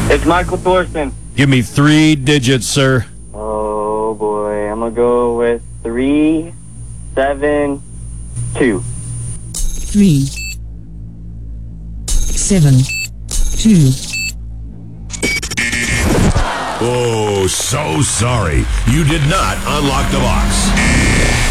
It's Michael Thorson. Give me 3 digits, sir. Oh, boy. I'm going to go with 372. 372. Oh, so sorry. You did not unlock the box.